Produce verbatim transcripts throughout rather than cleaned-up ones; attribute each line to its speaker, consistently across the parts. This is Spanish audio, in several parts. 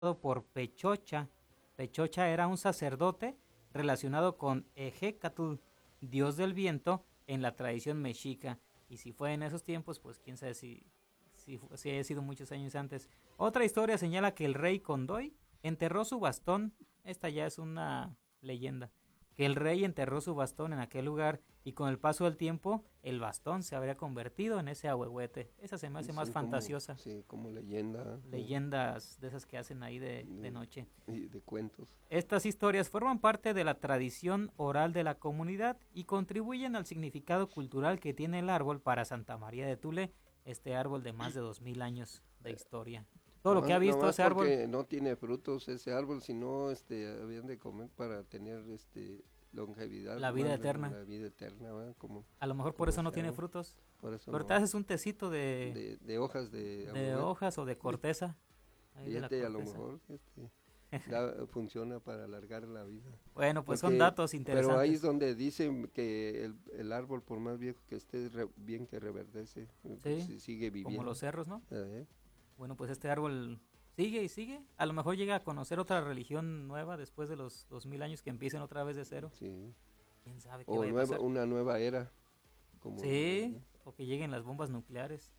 Speaker 1: por Pechocha. Pechocha era un sacerdote relacionado con Ejecatl, dios del viento, en la tradición mexica. Y si fue en esos tiempos, pues quién sabe si, si, si haya sido muchos años antes. Otra historia señala que el rey Condoy enterró su bastón. Esta ya es una leyenda. Que el rey enterró su bastón en aquel lugar y con el paso del tiempo el bastón se habría convertido en ese ahuehuete. Esa se me hace más
Speaker 2: Dicen como,
Speaker 1: fantasiosa.
Speaker 2: sí, como leyenda eh,
Speaker 1: Leyendas de esas que hacen ahí de, de
Speaker 2: de,
Speaker 1: noche.
Speaker 2: y de cuentos.
Speaker 1: Estas historias forman parte de la tradición oral de la comunidad y contribuyen al significado cultural que tiene el árbol para Santa María de Tule, este árbol de más de dos mil años de historia. Todo lo que ha
Speaker 2: Nomás,
Speaker 1: visto
Speaker 2: nomás
Speaker 1: ese árbol,
Speaker 2: porque no tiene frutos ese árbol, sino este, habían de comer para tener este longevidad,
Speaker 1: la vida
Speaker 2: más la,
Speaker 1: eterna.
Speaker 2: la vida eterna, ¿verdad? Como,
Speaker 1: A lo mejor por
Speaker 2: como
Speaker 1: eso no
Speaker 2: ese
Speaker 1: tiene
Speaker 2: árbol.
Speaker 1: frutos.
Speaker 2: Por eso
Speaker 1: Pero te
Speaker 2: no.
Speaker 1: haces un tecito de,
Speaker 2: De, de hojas de
Speaker 1: de
Speaker 2: ahuehuete.
Speaker 1: hojas o de corteza. Ahí de la
Speaker 2: Fíjate, a lo
Speaker 1: corteza.
Speaker 2: mejor este, da- funciona para alargar la vida.
Speaker 1: Bueno, pues son
Speaker 2: Porque,
Speaker 1: datos
Speaker 2: pero ahí es
Speaker 1: interesantes.
Speaker 2: donde dicen que el, el árbol, por más viejo que esté, re- bien que reverdece,
Speaker 1: Sí,
Speaker 2: si sigue
Speaker 1: como
Speaker 2: viviendo.
Speaker 1: los cerros, ¿no?
Speaker 2: ¿Eh?
Speaker 1: Bueno, pues este árbol sigue y sigue. A lo mejor llega a conocer otra religión nueva después de los dos mil años que empiecen otra vez de cero.
Speaker 2: Sí.
Speaker 1: ¿Quién sabe qué
Speaker 2: O
Speaker 1: vaya a
Speaker 2: nueva,
Speaker 1: pasar?
Speaker 2: una nueva era, como,
Speaker 1: Sí, o que lleguen las bombas nucleares.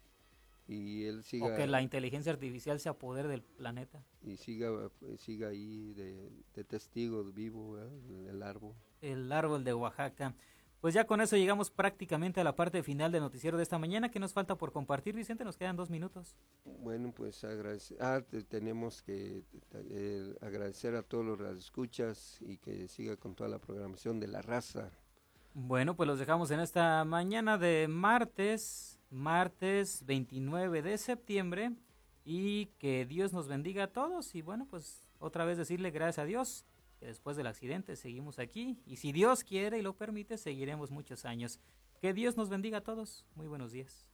Speaker 2: y él
Speaker 1: O que
Speaker 2: siga
Speaker 1: la inteligencia artificial se apodere del planeta.
Speaker 2: y siga siga ahí de, de testigo vivo, ¿verdad? El, el árbol.
Speaker 1: El árbol de Oaxaca. Pues ya con eso llegamos prácticamente a la parte final del noticiero de esta mañana. ¿Qué nos falta por compartir, Vicente? Nos quedan dos minutos.
Speaker 2: Bueno, pues agradecer, ah, te- tenemos que eh, agradecer a todos los escuchas y que siga con toda la programación de la raza.
Speaker 1: Bueno, pues los dejamos en esta mañana de martes, martes veintinueve de septiembre. Y que Dios nos bendiga a todos. Y bueno, pues otra vez decirle gracias a Dios que después del accidente seguimos aquí. Y si Dios quiere y lo permite, seguiremos muchos años. Que Dios nos bendiga a todos. Muy buenos días.